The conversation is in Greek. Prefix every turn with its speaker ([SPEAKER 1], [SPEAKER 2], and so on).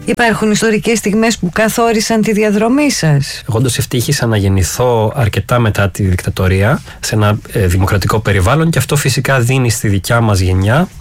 [SPEAKER 1] Υπάρχουν ιστορικές στιγμές που καθόρισαν τη διαδρομή σας?
[SPEAKER 2] Εγώ όντως ευτύχησα να γεννηθώ αρκετά μετά τη δικτατορία σε ένα δημοκρατικό περιβάλλον, και αυτό φυσικά δίνει στη δικιά μας γενιά